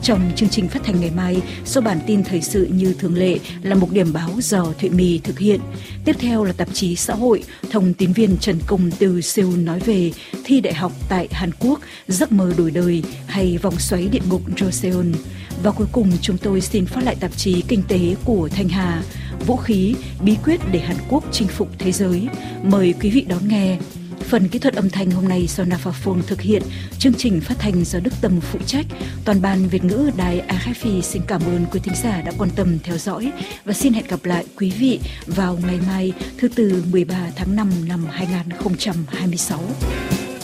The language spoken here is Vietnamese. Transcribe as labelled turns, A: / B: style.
A: Trong chương trình phát thanh ngày mai, sau bản tin thời sự như thường lệ là một điểm báo do Thụy My thực hiện. Tiếp theo là tạp chí xã hội, thông tín viên Trần Công từ Seoul nói về thi đại học tại Hàn Quốc, giấc mơ đổi đời hay vòng xoáy địa ngục Joseon. Và cuối cùng chúng tôi xin phát lại tạp chí kinh tế của Thanh Hà, vũ khí, bí quyết để Hàn Quốc chinh phục thế giới. Mời quý vị đón nghe. Phần kỹ thuật âm thanh hôm nay do Nafaphone thực hiện, chương trình phát thanh do Đức Tâm phụ trách. Toàn ban Việt ngữ Đài RFI xin cảm ơn quý thính giả đã quan tâm theo dõi và xin hẹn gặp lại quý vị vào ngày mai thứ Tư 13 tháng 5 năm 2026.